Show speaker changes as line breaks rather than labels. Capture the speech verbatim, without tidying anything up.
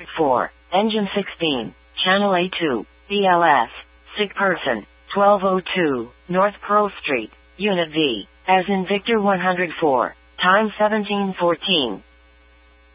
four. Engine sixteen. Channel A two. B L S. Sick person. twelve oh two. North Pearl Street. Unit V. As in Victor one hundred four. Time seventeen fourteen.